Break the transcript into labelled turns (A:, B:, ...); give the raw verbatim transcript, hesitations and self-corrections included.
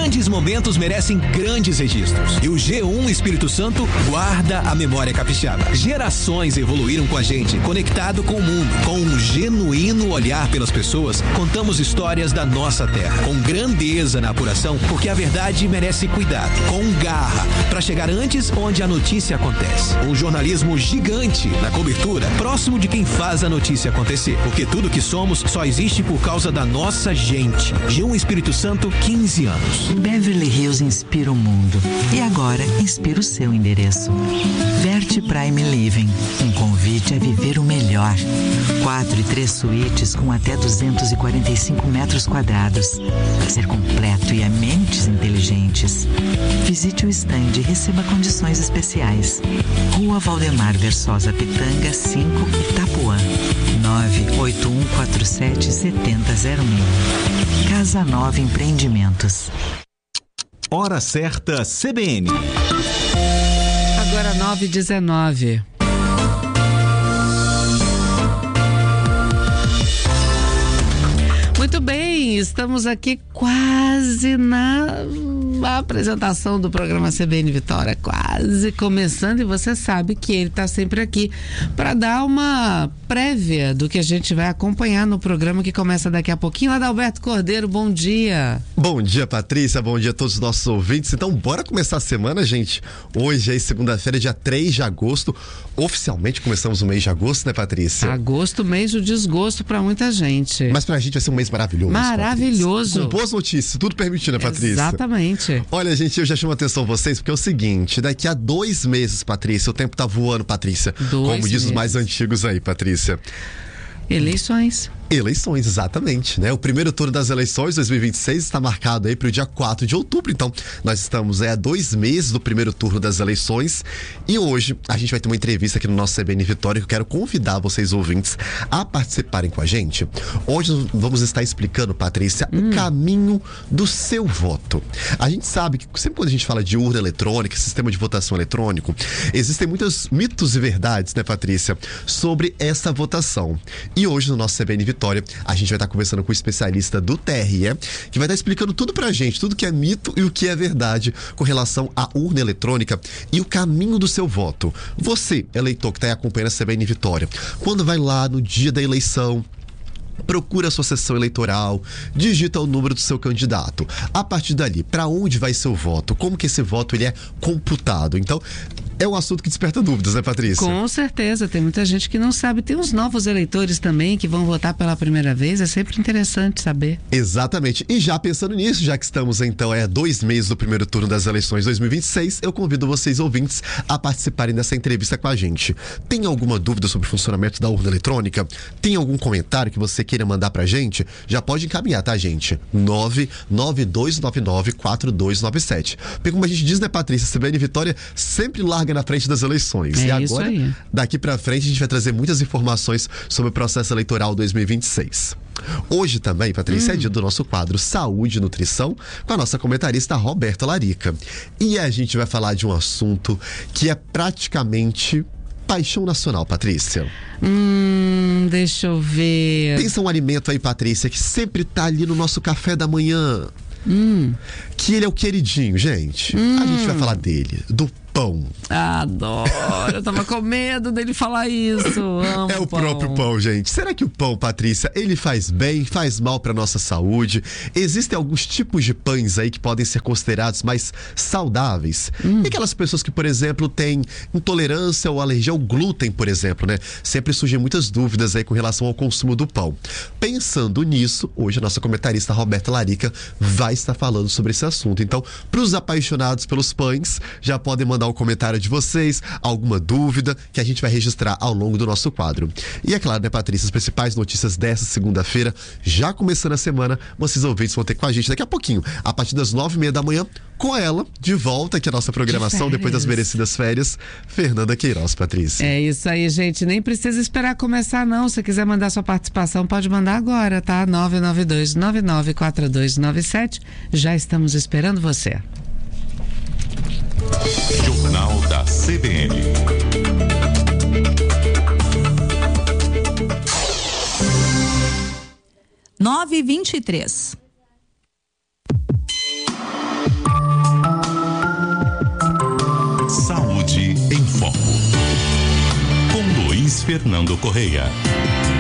A: Grandes momentos merecem grandes registros. E o G um Espírito Santo guarda a memória capixaba. Gerações evoluíram com a gente, conectado com o mundo. Com um genuíno olhar pelas pessoas, contamos histórias da nossa terra. Com grandeza na apuração, porque a verdade merece cuidado. Com garra, para chegar antes onde a notícia acontece. Um jornalismo gigante na cobertura, próximo de quem faz a notícia acontecer. Porque tudo que somos só existe por causa da nossa gente. G um Espírito Santo, quinze anos.
B: Beverly Hills inspira o mundo. E agora inspira o seu endereço. Verte Prime Living. Um convite a viver o melhor. Quatro e três suítes com até duzentos e quarenta e cinco metros quadrados. Lazer completo e ambientes inteligentes. Visite o stand e receba condições especiais. Rua Valdemar Versosa Pitanga, cinco, Itapuã. nove oito um quatro sete sete zero zero seis. Casa Nova Empreendimentos.
C: Hora certa C B N.
D: Agora nove e dezenove. Muito bem, estamos aqui quase na apresentação do programa C B N Vitória, quase começando, e você sabe que ele está sempre aqui para dar uma prévia do que a gente vai acompanhar no programa que começa daqui a pouquinho. Adalberto Cordeiro, bom dia.
E: Bom dia, Patrícia, bom dia a todos os nossos ouvintes. Então, bora começar a semana, gente. Hoje é segunda-feira, dia três de agosto. Oficialmente começamos o mês de agosto, né, Patrícia?
D: Agosto, mês do desgosto para muita gente.
E: Mas pra gente vai ser um mês maravilhoso.
D: Maravilhoso.
E: Patrícia. Com boas notícias, tudo permitindo, né, Patrícia?
D: Exatamente.
E: Olha, gente, eu já chamo a atenção a vocês, porque é o seguinte, daqui a dois meses, Patrícia, o tempo tá voando, Patrícia.
D: Dois
E: Como diz
D: meses.
E: os mais antigos aí, Patrícia.
D: Eleições.
E: Eleições, exatamente, né? O primeiro turno das eleições dois mil e vinte e seis está marcado aí para o dia quatro de outubro, então nós estamos é, a dois meses do primeiro turno das eleições e hoje a gente vai ter uma entrevista aqui no nosso C B N Vitória que eu quero convidar vocês ouvintes a participarem com a gente. Hoje vamos estar explicando, Patrícia, hum. o caminho do seu voto. A gente sabe que sempre quando a gente fala de urna eletrônica, sistema de votação eletrônico, existem muitos mitos e verdades, né, Patrícia, sobre essa votação. E hoje no nosso C B N Vitória a gente vai estar conversando com o especialista do T R E, que vai estar explicando tudo pra gente, tudo que é mito e o que é verdade com relação à urna eletrônica e o caminho do seu voto. Você, eleitor que está aí acompanhando a C B N Vitória, quando vai lá no dia da eleição, procura a sua sessão eleitoral, digita o número do seu candidato. A partir dali, para onde vai seu voto? Como que esse voto ele é computado? Então, é um assunto que desperta dúvidas, né, Patrícia?
D: Com certeza, tem muita gente que não sabe. Tem uns novos eleitores também que vão votar pela primeira vez, é sempre interessante saber.
E: Exatamente. E já pensando nisso, já que estamos então é dois meses do primeiro turno das eleições dois mil e vinte e seis, eu convido vocês ouvintes a participarem dessa entrevista com a gente. Tem alguma dúvida sobre o funcionamento da urna eletrônica? Tem algum comentário que você queira mandar pra gente? Já pode encaminhar, tá, gente? nove nove dois nove nove quatro dois nove sete. Porque como a gente diz, né, Patrícia, C B N Vitória sempre larga na frente das eleições.
D: É
E: e agora,
D: isso aí.
E: Daqui pra frente, a gente vai trazer muitas informações sobre o processo eleitoral dois mil e vinte e seis. Hoje também, Patrícia, hum. é dia do nosso quadro Saúde e Nutrição com a nossa comentarista Roberta Larica. E a gente vai falar de um assunto que é praticamente paixão nacional, Patrícia.
D: Hum, deixa eu ver.
E: Pensa um alimento aí, Patrícia, que sempre tá ali no nosso café da manhã.
D: Hum.
E: Que ele é o queridinho, gente. Hum. A gente vai falar dele, do pão.
D: Adoro, eu tava com medo dele falar isso. Amo
E: é o
D: pão.
E: próprio pão, gente. Será que o pão, Patrícia, ele faz bem, faz mal pra nossa saúde? Existem alguns tipos de pães aí que podem ser considerados mais saudáveis. Hum. E aquelas pessoas que, por exemplo, têm intolerância ou alergia ao glúten, por exemplo, né? Sempre surgem muitas dúvidas aí com relação ao consumo do pão. Pensando nisso, hoje a nossa comentarista Roberta Larica vai estar falando sobre esse assunto. Então, pros apaixonados pelos pães, já podem mandar o comentário de vocês, alguma dúvida que a gente vai registrar ao longo do nosso quadro. E é claro, né, Patrícia, as principais notícias dessa segunda-feira, já começando a semana, vocês ouvintes vão ter com a gente daqui a pouquinho, a partir das nove e meia da manhã, com ela, de volta aqui a nossa programação, de depois das merecidas férias, Fernanda Queiroz, Patrícia.
D: É isso aí, gente, nem precisa esperar começar não, se quiser mandar sua participação, pode mandar agora, tá? nove nove dois nove nove quatro dois nove sete, já estamos esperando você.
C: Jornal da C B N.
F: nove e vinte e três.
C: Saúde em Foco. Com Luiz Fernando Correia.